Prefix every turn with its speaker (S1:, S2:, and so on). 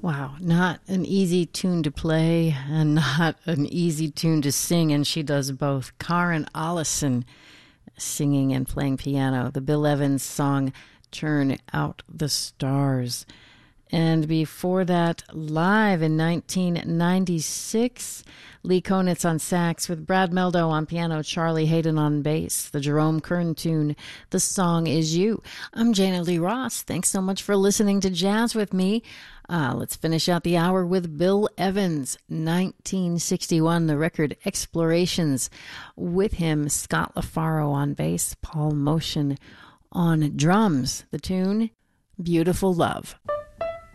S1: Wow, not an easy tune to play and not an easy tune to sing, and she does both. Karen Allison singing and playing piano. The Bill Evans song, Turn Out the Stars. And before that, live in 1996, Lee Konitz on sax with Brad Meldo on piano, Charlie Hayden on bass, the Jerome Kern tune, The Song Is You. I'm Jana Lee Ross. Thanks so much for listening to Jazz with me. Let's finish out the hour with Bill Evans, 1961, the record Explorations. With him, Scott LaFaro on bass, Paul Motion on drums. The tune, Beautiful Love.